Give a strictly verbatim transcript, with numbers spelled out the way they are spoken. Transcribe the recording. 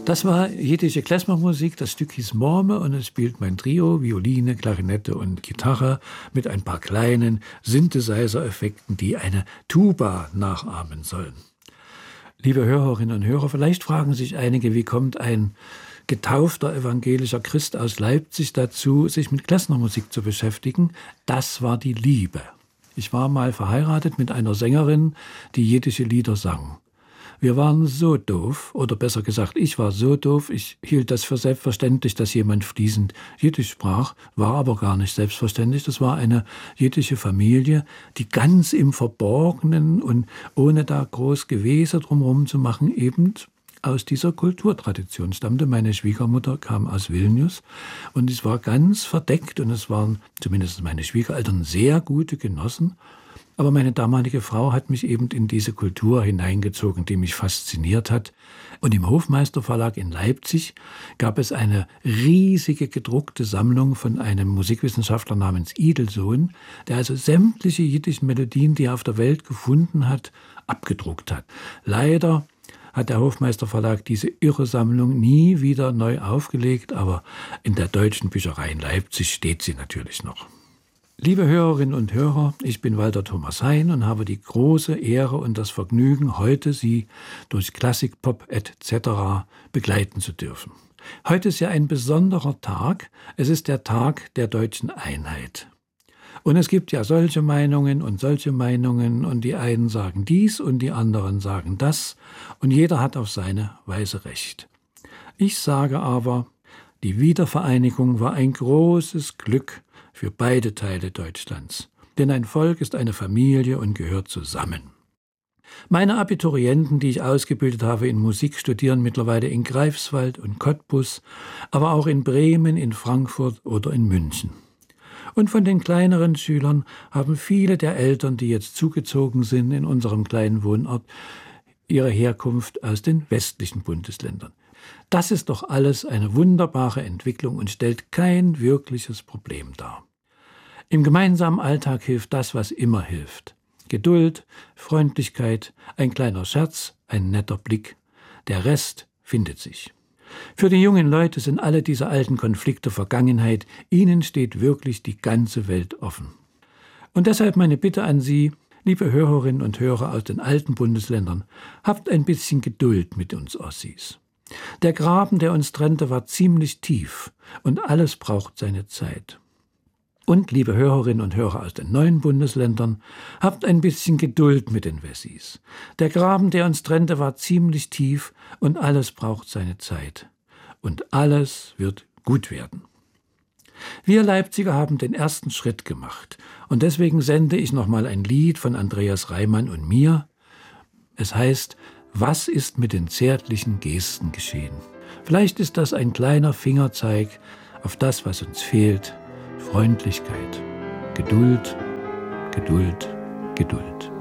Das war jiddische Klezmermusik. Das Stück hieß Morme und es spielt mein Trio, Violine, Klarinette und Gitarre mit ein paar kleinen Synthesizer-Effekten, die eine Tuba nachahmen sollen. Liebe Hörerinnen und Hörer, vielleicht fragen sich einige, wie kommt ein getaufter evangelischer Christ aus Leipzig dazu, sich mit Klezmermusik zu beschäftigen? Das war die Liebe. Ich war mal verheiratet mit einer Sängerin, die jiddische Lieder sang. Wir waren so doof, oder besser gesagt, ich war so doof, ich hielt das für selbstverständlich, dass jemand fließend Jiddisch sprach, war aber gar nicht selbstverständlich. Das war eine jiddische Familie, die ganz im Verborgenen und ohne da groß Gewese drumherum zu machen, eben aus dieser Kulturtradition stammte. Meine Schwiegermutter kam aus Vilnius und es war ganz verdeckt und es waren zumindest meine Schwiegereltern sehr gute Genossen. Aber meine damalige Frau hat mich eben in diese Kultur hineingezogen, die mich fasziniert hat. Und im Hofmeister Verlag in Leipzig gab es eine riesige gedruckte Sammlung von einem Musikwissenschaftler namens Idelsohn, der also sämtliche jiddischen Melodien, die er auf der Welt gefunden hat, abgedruckt hat. Leider hat der Hofmeister Verlag diese irre Sammlung nie wieder neu aufgelegt, aber in der Deutschen Bücherei in Leipzig steht sie natürlich noch. Liebe Hörerinnen und Hörer, ich bin Walter Thomas Hein und habe die große Ehre und das Vergnügen, heute Sie durch Klassik, Pop et cetera begleiten zu dürfen. Heute ist ja ein besonderer Tag. Es ist der Tag der deutschen Einheit. Und es gibt ja solche Meinungen und solche Meinungen und die einen sagen dies und die anderen sagen das und jeder hat auf seine Weise recht. Ich sage aber, die Wiedervereinigung war ein großes Glück für beide Teile Deutschlands. Denn ein Volk ist eine Familie und gehört zusammen. Meine Abiturienten, die ich ausgebildet habe in Musik, studieren mittlerweile in Greifswald und Cottbus, aber auch in Bremen, in Frankfurt oder in München. Und von den kleineren Schülern haben viele der Eltern, die jetzt zugezogen sind in unserem kleinen Wohnort, ihre Herkunft aus den westlichen Bundesländern. Das ist doch alles eine wunderbare Entwicklung und stellt kein wirkliches Problem dar. Im gemeinsamen Alltag hilft das, was immer hilft. Geduld, Freundlichkeit, ein kleiner Scherz, ein netter Blick. Der Rest findet sich. Für die jungen Leute sind alle diese alten Konflikte Vergangenheit. Ihnen steht wirklich die ganze Welt offen. Und deshalb meine Bitte an Sie, liebe Hörerinnen und Hörer aus den alten Bundesländern, habt ein bisschen Geduld mit uns Ossis. Der Graben, der uns trennte, war ziemlich tief und alles braucht seine Zeit. Und, liebe Hörerinnen und Hörer aus den neuen Bundesländern, habt ein bisschen Geduld mit den Wessis. Der Graben, der uns trennte, war ziemlich tief und alles braucht seine Zeit. Und alles wird gut werden. Wir Leipziger haben den ersten Schritt gemacht und deswegen sende ich nochmal ein Lied von Andreas Reimann und mir. Es heißt, was ist mit den zärtlichen Gesten geschehen? Vielleicht ist das ein kleiner Fingerzeig auf das, was uns fehlt. Freundlichkeit, Geduld, Geduld, Geduld.